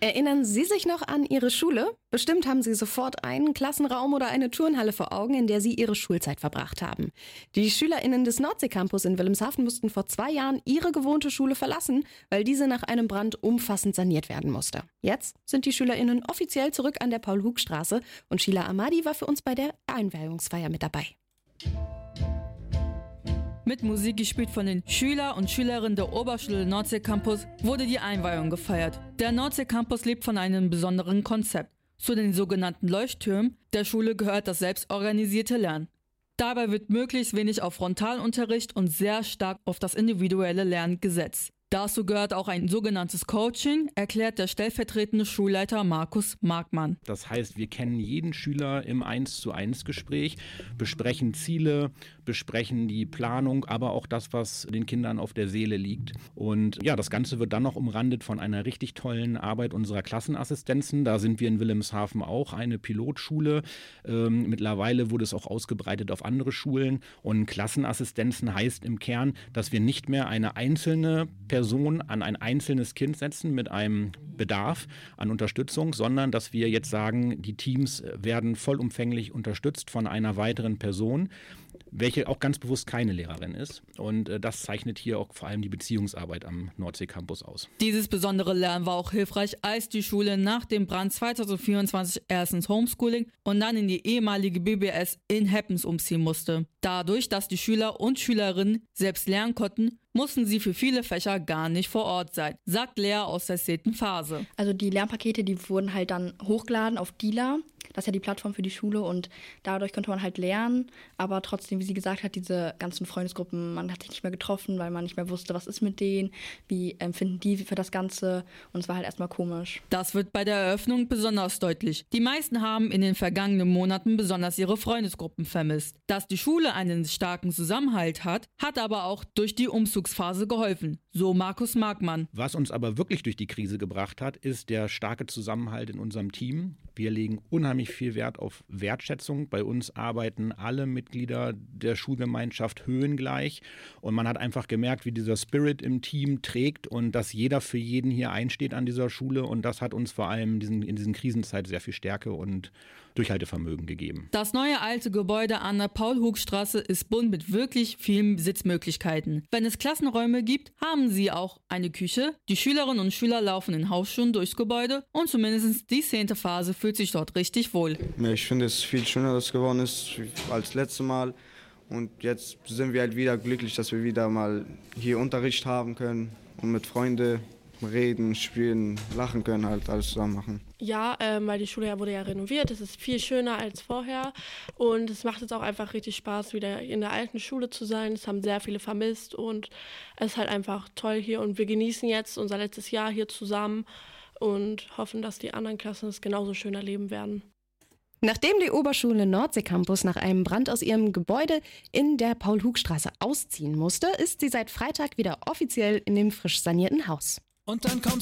Erinnern Sie sich noch an Ihre Schule? Bestimmt haben Sie sofort einen Klassenraum oder eine Turnhalle vor Augen, in der Sie Ihre Schulzeit verbracht haben. Die SchülerInnen des Nordseecampus in Wilhelmshaven mussten vor 2 Jahren ihre gewohnte Schule verlassen, weil diese nach einem Brand umfassend saniert werden musste. Jetzt sind die SchülerInnen offiziell zurück an der Paul-Hug-Straße und Sheila Amadi war für uns bei der Einweihungsfeier mit dabei. Mit Musik gespielt von den Schüler und Schülerinnen der Oberschule Nordseecampus wurde die Einweihung gefeiert. Der Nordseecampus lebt von einem besonderen Konzept. Zu den sogenannten Leuchttürmen der Schule gehört das selbstorganisierte Lernen. Dabei wird möglichst wenig auf Frontalunterricht und sehr stark auf das individuelle Lernen gesetzt. Dazu gehört auch ein sogenanntes Coaching, erklärt der stellvertretende Schulleiter Markus Markmann. Das heißt, wir kennen jeden Schüler im 1:1 Gespräch, besprechen Ziele, besprechen die Planung, aber auch das, was den Kindern auf der Seele liegt. Und ja, das Ganze wird dann noch umrandet von einer richtig tollen Arbeit unserer Klassenassistenzen. Da sind wir in Wilhelmshaven auch eine Pilotschule. Mittlerweile wurde es auch ausgebreitet auf andere Schulen. Und Klassenassistenzen heißt im Kern, dass wir nicht mehr eine einzelne Person an ein einzelnes Kind setzen mit einem Bedarf an Unterstützung, sondern dass wir jetzt sagen, die Teams werden vollumfänglich unterstützt von einer weiteren Person, welche auch ganz bewusst keine Lehrerin ist. Und das zeichnet hier auch vor allem die Beziehungsarbeit am Nordseecampus aus. Dieses besondere Lernen war auch hilfreich, als die Schule nach dem Brand 2024 erst ins Homeschooling und dann in die ehemalige BBS in Heppens umziehen musste. Dadurch, dass die Schüler und Schülerinnen selbst lernen konnten, mussten sie für viele Fächer gar nicht vor Ort sein, sagt Lea aus der 10. Phase. Also die Lernpakete, die wurden halt dann hochgeladen auf Dila. Das ist ja die Plattform für die Schule und dadurch konnte man halt lernen, aber trotzdem, wie sie gesagt hat, diese ganzen Freundesgruppen, man hat sich nicht mehr getroffen, weil man nicht mehr wusste, was ist mit denen, wie empfinden die für das Ganze und es war halt erstmal komisch. Das wird bei der Eröffnung besonders deutlich. Die meisten haben in den vergangenen Monaten besonders ihre Freundesgruppen vermisst. Dass die Schule einen starken Zusammenhalt hat aber auch durch die Umzugsphase geholfen, so Markus Markmann. Was uns aber wirklich durch die Krise gebracht hat, ist der starke Zusammenhalt in unserem Team. Wir legen unheimlich viel Wert auf Wertschätzung. Bei uns arbeiten alle Mitglieder der Schulgemeinschaft höhengleich und man hat einfach gemerkt, wie dieser Spirit im Team trägt und dass jeder für jeden hier einsteht an dieser Schule und das hat uns vor allem in diesen Krisenzeit sehr viel Stärke und Durchhaltevermögen gegeben. Das neue alte Gebäude an der Paul-Hug-Straße ist bunt mit wirklich vielen Sitzmöglichkeiten. Wenn es Klassenräume gibt, haben sie auch eine Küche. Die Schülerinnen und Schüler laufen in Hausschuhen durchs Gebäude und zumindest die 10. Phase fühlt sich dort richtig wohl. Ja, ich finde es viel schöner, dass es geworden ist als letztes Mal. Und jetzt sind wir halt wieder glücklich, dass wir wieder mal hier Unterricht haben können und mit Freunden reden, spielen, lachen können, halt alles zusammen machen. Ja, weil die Schule wurde ja renoviert, es ist viel schöner als vorher und es macht jetzt auch einfach richtig Spaß, wieder in der alten Schule zu sein. Es haben sehr viele vermisst und es ist halt einfach toll hier und wir genießen jetzt unser letztes Jahr hier zusammen und hoffen, dass die anderen Klassen es genauso schön erleben werden. Nachdem die Oberschule Nordseecampus nach einem Brand aus ihrem Gebäude in der Paul-Hug-Straße ausziehen musste, ist sie seit Freitag wieder offiziell in dem frisch sanierten Haus. Und dann kommt